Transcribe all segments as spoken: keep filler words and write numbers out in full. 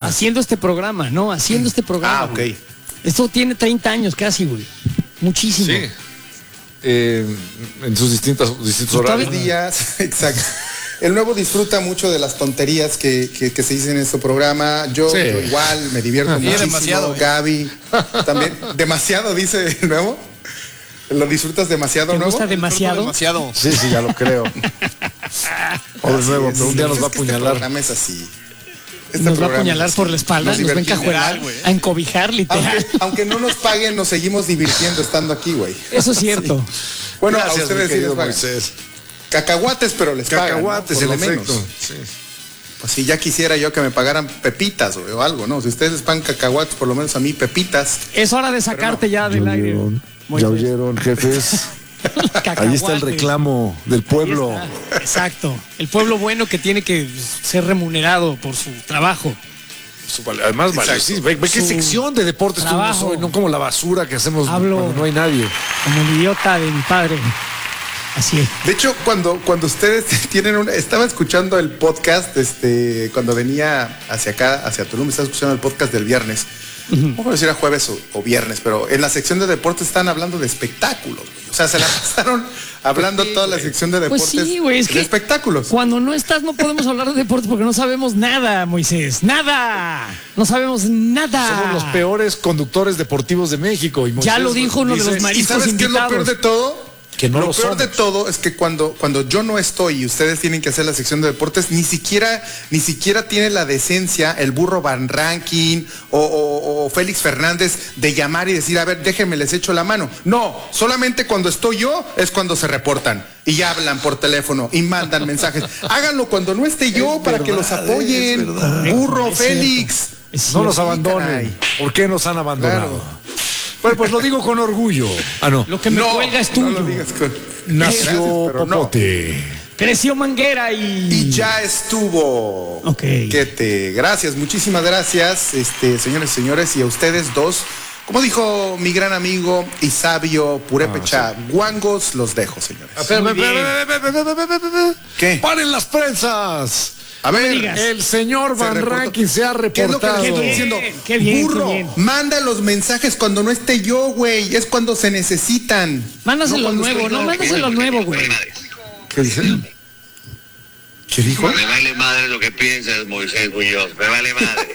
Haciendo este programa, ¿no? Haciendo este programa. Ah, ok. Güey. Esto tiene treinta años casi, güey. Muchísimo. Sí. Eh, en sus distintas, distintos horarios. Días, exacto. El nuevo disfruta mucho de las tonterías que, que, que se dicen en este programa. Yo, Sí. yo igual me divierto Sí, muchísimo. demasiado. Gaby también. Demasiado, dice el nuevo. ¿Lo disfrutas demasiado, ¿Te nuevo? gusta demasiado? Demasiado. Sí, sí, ya lo creo. O de nuevo, pero un día nos va a Es que este apuñalar. programa es así. Este Nos va a programa apuñalar es así. por la espalda, nos, va a divertimos. encajuelar, Literal, güey. a encobijar, literal. Aunque, aunque no nos paguen, nos seguimos divirtiendo estando aquí, güey. Eso es cierto. Bueno, Gracias, a ustedes mi sí querido les pagan. Moisés. Cacahuates, pero les pagan. Cacahuates, ¿no? Por en lo menos. efecto. Sí. Pues si ya quisiera yo que me pagaran pepitas, güey, o algo, ¿no? Si ustedes les pagan cacahuates, por lo menos a mí pepitas. Es hora de sacarte ya del Ya aire. oyeron, Moisés. ya oyeron, jefes. Ahí está el Cacahuate. reclamo del pueblo. Ahí está. Exacto. El pueblo bueno que tiene que ser remunerado por su trabajo. Su val- Además, Exacto. valiosísimo. Ve, ve qué Su sección de deportes tuvimos trabajo. hoy, no como la basura que hacemos Hablo- cuando no hay nadie. Como el idiota de mi padre. Así es. De hecho, cuando, cuando ustedes tienen un... Estaba escuchando el podcast, este, cuando venía hacia acá, hacia Tulum, estaba escuchando el podcast del viernes. No puedo decir a jueves o, o viernes, pero en la sección de deportes están hablando de espectáculos, güey. O sea, se la pasaron hablando toda la sección de Pues deportes sí, güey, es de que espectáculos. cuando no estás no podemos hablar de deportes porque no sabemos nada, Moisés. Nada. No sabemos nada. Somos los peores conductores deportivos de México. Y Ya Moisés lo dijo uno de dice los ¿Y mariscos sabes qué es lo peor invitados. de todo? que no lo lo peor somos. de todo es que cuando, cuando yo no estoy y ustedes tienen que hacer la sección de deportes, ni siquiera, ni siquiera tiene la decencia el burro Van Ranking o, o- o Félix Fernández de llamar y decir, a ver, déjenme, les echo la mano. No, solamente cuando estoy yo es cuando se reportan y hablan por teléfono y mandan mensajes. Háganlo cuando no esté yo Es para verdad, que los apoyen. es verdad. Burro, Es Félix. Es No cierto. nos abandonen. caray. ¿Por qué nos han abandonado? Claro. Bueno, pues lo digo con orgullo. Ah, no. Lo que me No, cuelga es no tuyo. lo digas con- Nació Gracias, pero no. Popote. Creció Manguera y... Y ya estuvo. Ok. Que te, gracias, muchísimas gracias, este, señores y señores, y a ustedes dos. Como dijo mi gran amigo y sabio Purépecha, guangos, los dejo, señores. Espérame, Muy bien. espérame, espérame, espérame, espérame, espérame. ¿Qué? ¡Paren las prensas! A ver, digas. El señor se Van reportó. Ranking se ha ¿Qué es lo que les reportado. estoy Qué diciendo? bien, qué bien, Burro, qué bien. manda los mensajes cuando no esté yo, güey. Es cuando se necesitan. Mándaselo cuando nuevo, estoy no, yo. mándaselo nuevo, güey. ¿Qué dice? ¿Qué dijo? Me vale madre lo que piensas, Moisés Muñoz. Me vale madre.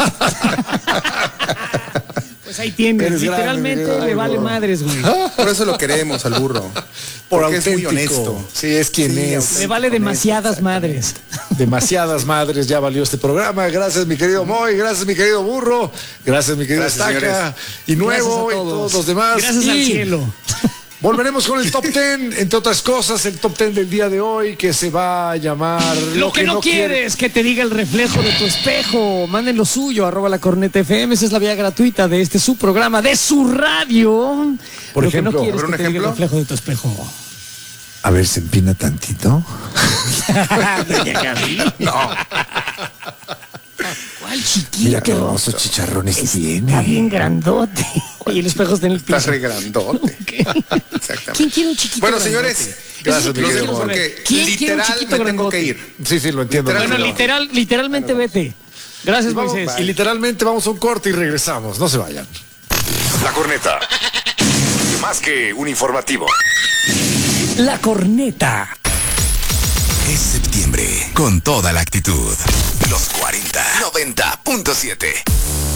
Pues ahí tienes, Eres grande, literalmente Miguel. le Ay, vale no. madres, güey. Por eso lo queremos al burro. Por Porque es muy auténtico. honesto. Sí, es quien Sí, es. auténtico. Le vale demasiadas madres. Demasiadas madres ya valió este programa. Gracias, mi querido Moy. Gracias, mi querido Burro. Gracias, mi querido Gracias, Estaca. señores. Y Nuevo Gracias a y todos. todos los demás. Gracias al Y cielo. volveremos con el top ten, entre otras cosas, el top ten del día de hoy que se va a llamar Lo que no quieres que te diga el reflejo de tu espejo, manden lo suyo, arroba la corneta F M, esa es la vía gratuita de este su programa, de su radio. Por Lo que ejemplo, no quieres ¿habrá un que te diga el ejemplo? reflejo de tu espejo. A ver, se empina tantito. No. ¿Cuál chiquito? Mira qué hermosos chicharrones Está tiene. bien grandote. Y el espejo está en el Está piso. re grandote. Exactamente. ¿Quién quiere un chiquito Bueno, grandote? señores, Gracias, los mi querido dejo Moy. porque ¿Quién quiere un literal chiquito me tengo grandote? que ir. Sí, sí, lo entiendo. Literal, Bueno, no. literal, literalmente vete. Gracias, Vamos- Moisés. y literalmente vamos a un corte y regresamos. No se vayan. La corneta. Más que un informativo. La corneta. Es septiembre con toda la actitud. Los cuarenta noventa punto siete.